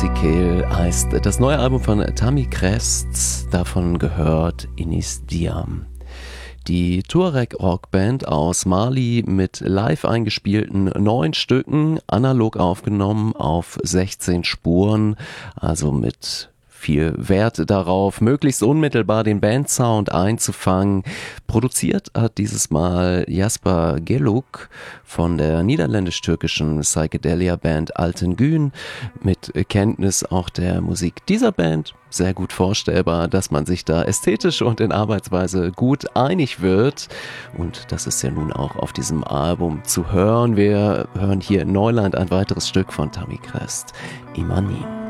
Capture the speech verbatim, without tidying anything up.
Musical heißt das neue Album von Tammy Crest, davon gehört Inis Diam. Die Tuareg-Rockband aus Mali mit live eingespielten neun Stücken, analog aufgenommen auf sechzehn Spuren, also mit viel Wert darauf, möglichst unmittelbar den Bandsound einzufangen. Produziert hat dieses Mal Jasper Geluk von der niederländisch-türkischen Psychedelia-Band Alten Gün mit Kenntnis auch der Musik dieser Band. Sehr gut vorstellbar, dass man sich da ästhetisch und in Arbeitsweise gut einig wird. Und das ist ja nun auch auf diesem Album zu hören. Wir hören hier in Neuland ein weiteres Stück von Tammy Crest, Imanin.